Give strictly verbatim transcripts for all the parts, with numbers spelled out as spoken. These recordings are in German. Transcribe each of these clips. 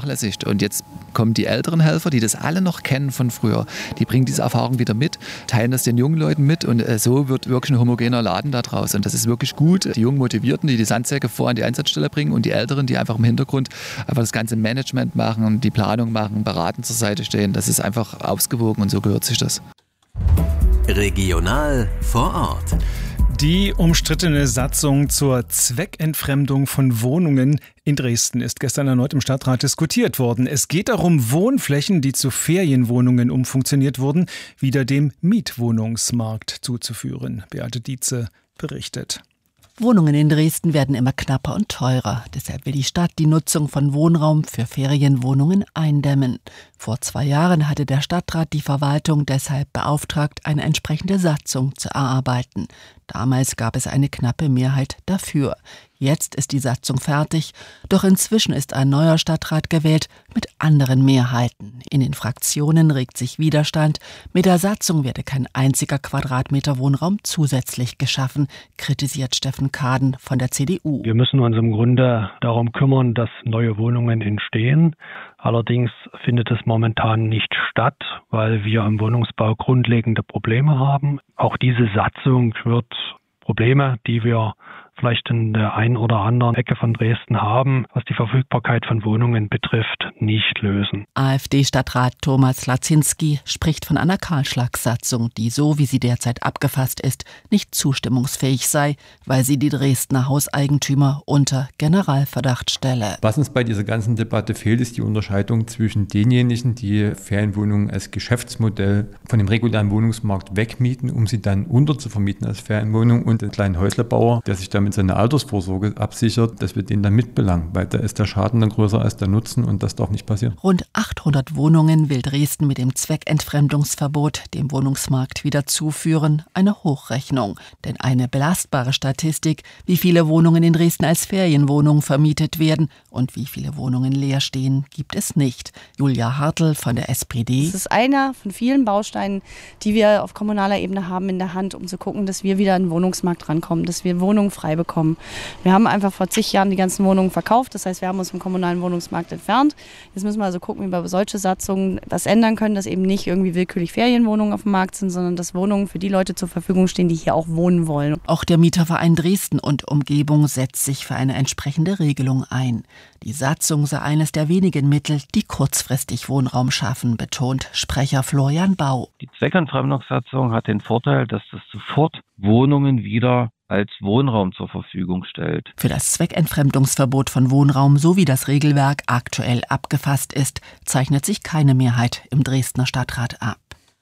vernachlässigt. Und jetzt kommen die älteren Helfer, die das alle noch kennen von früher. Die bringen diese Erfahrung wieder mit, teilen das den jungen Leuten mit und äh, so wird wirklich ein homogener Laden da draus. Und das ist wirklich gut. Die jungen Motivierten, die die Sandsäcke vor an die Einsatzstelle bringen und die Älteren, die einfach im Hintergrund einfach das ganze Management machen, die Planung machen, beraten zur Seite stehen. Das ist einfach ausgewogen und so gehört sich das. Regional vor Ort. Die umstrittene Satzung zur Zweckentfremdung von Wohnungen in Dresden ist gestern erneut im Stadtrat diskutiert worden. Es geht darum, Wohnflächen, die zu Ferienwohnungen umfunktioniert wurden, wieder dem Mietwohnungsmarkt zuzuführen. Beate Dietze berichtet. Wohnungen in Dresden werden immer knapper und teurer. Deshalb will die Stadt die Nutzung von Wohnraum für Ferienwohnungen eindämmen. Vor zwei Jahren hatte der Stadtrat die Verwaltung deshalb beauftragt, eine entsprechende Satzung zu erarbeiten. Damals gab es eine knappe Mehrheit dafür. Jetzt ist die Satzung fertig, doch inzwischen ist ein neuer Stadtrat gewählt mit anderen Mehrheiten. In den Fraktionen regt sich Widerstand. Mit der Satzung werde kein einziger Quadratmeter Wohnraum zusätzlich geschaffen, kritisiert Steffen Kaden von der C D U. Wir müssen uns im Grunde darum kümmern, dass neue Wohnungen entstehen. Allerdings findet es momentan nicht statt, weil wir im Wohnungsbau grundlegende Probleme haben. Auch diese Satzung wird Probleme, die wir vielleicht in der einen oder anderen Ecke von Dresden haben, was die Verfügbarkeit von Wohnungen betrifft, nicht lösen. AfD-Stadtrat Thomas Lazinski spricht von einer Kahlschlagssatzung, die so, wie sie derzeit abgefasst ist, nicht zustimmungsfähig sei, weil sie die Dresdner Hauseigentümer unter Generalverdacht stelle. Was uns bei dieser ganzen Debatte fehlt, ist die Unterscheidung zwischen denjenigen, die Ferienwohnungen als Geschäftsmodell von dem regulären Wohnungsmarkt wegmieten, um sie dann unterzuvermieten als Ferienwohnung, und den kleinen Häuslebauer, der sich damit seine Altersvorsorge absichert, dass wir den dann mitbelangen, weil da ist der Schaden dann größer als der Nutzen und das darf nicht passieren. Rund achthundert Wohnungen will Dresden mit dem Zweckentfremdungsverbot dem Wohnungsmarkt wieder zuführen. Eine Hochrechnung, denn eine belastbare Statistik, wie viele Wohnungen in Dresden als Ferienwohnungen vermietet werden und wie viele Wohnungen leer stehen, gibt es nicht. Julia Hartl von der S P D. Das ist einer von vielen Bausteinen, die wir auf kommunaler Ebene haben in der Hand, um zu gucken, dass wir wieder an den Wohnungsmarkt rankommen, dass wir Wohnungen frei bekommen. Wir haben einfach vor zig Jahren die ganzen Wohnungen verkauft, das heißt, wir haben uns vom kommunalen Wohnungsmarkt entfernt. Jetzt müssen wir also gucken, wie wir solche Satzungen was ändern können, dass eben nicht irgendwie willkürlich Ferienwohnungen auf dem Markt sind, sondern dass Wohnungen für die Leute zur Verfügung stehen, die hier auch wohnen wollen. Auch der Mieterverein Dresden und Umgebung setzt sich für eine entsprechende Regelung ein. Die Satzung sei eines der wenigen Mittel, die kurzfristig Wohnraum schaffen, betont Sprecher Florian Bau. Die Zweckentfremdungssatzung hat den Vorteil, dass das sofort Wohnungen wieder als Wohnraum zur Verfügung stellt. Für das Zweckentfremdungsverbot von Wohnraum, so wie das Regelwerk aktuell abgefasst ist, zeichnet sich keine Mehrheit im Dresdner Stadtrat ab.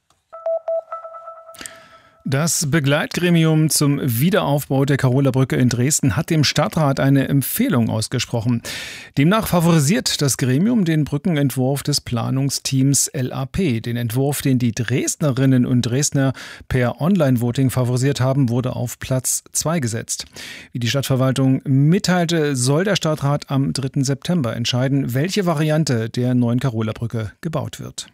Das Begleitgremium zum Wiederaufbau der Karoler Brücke in Dresden hat dem Stadtrat eine Empfehlung ausgesprochen. Demnach favorisiert das Gremium den Brückenentwurf des Planungsteams L A P. Den Entwurf, den die Dresdnerinnen und Dresdner per Online-Voting favorisiert haben, wurde auf Platz zwei gesetzt. Wie die Stadtverwaltung mitteilte, soll der Stadtrat am dritten September entscheiden, welche Variante der neuen Karoler Brücke gebaut wird.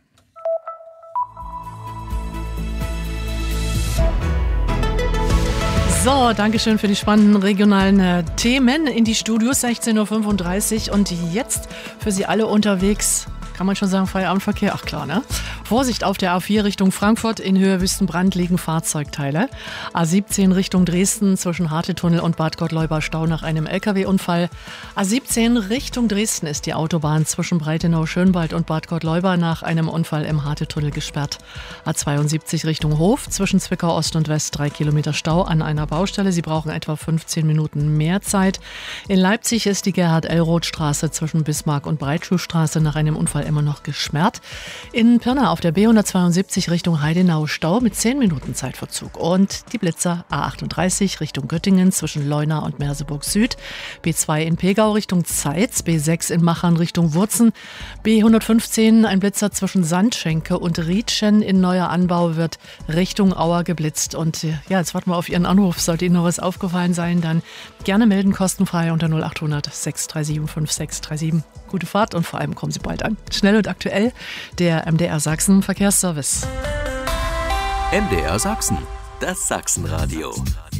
So, danke schön für die spannenden regionalen äh, Themen in die Studios, sechzehn Uhr fünfunddreißig und jetzt für Sie alle unterwegs. Kann man schon sagen, Feierabendverkehr? Ach klar, ne? Vorsicht auf der A vier Richtung Frankfurt, in Höhe Wüstenbrand liegen Fahrzeugteile. A siebzehn Richtung Dresden, zwischen Hartetunnel und Bad Gottleuba Stau nach einem L K W-Unfall. A siebzehn Richtung Dresden ist die Autobahn zwischen Breitenau-Schönwald und Bad Gottleuba nach einem Unfall im Hartetunnel gesperrt. A zweiundsiebzig Richtung Hof, zwischen Zwickau Ost und West drei Kilometer Stau an einer Baustelle. Sie brauchen etwa fünfzehn Minuten mehr Zeit. In Leipzig ist die Gerhard-L-Roth-Straße zwischen Bismarck und Breitschuhstraße nach einem Unfall immer noch gesperrt. In Pirna auf der B hundertzweiundsiebzig Richtung Heidenau Stau mit zehn Minuten Zeitverzug. Und die Blitzer A achtunddreißig Richtung Göttingen zwischen Leuna und Merseburg Süd. B zwei in Pegau Richtung Zeitz. B sechs in Machern Richtung Wurzen. B hundertfünfzehn ein Blitzer zwischen Sandschenke und Rietschen. In neuer Anbau wird Richtung Auer geblitzt. Und ja, jetzt warten wir auf Ihren Anruf. Sollte Ihnen noch was aufgefallen sein, dann gerne melden, kostenfrei unter null achthundert sechs drei sieben fünf sechs drei sieben. Gute Fahrt und vor allem kommen Sie bald an. Schnell und aktuell, der M D R Sachsen Verkehrsservice. M D R Sachsen, das Sachsenradio.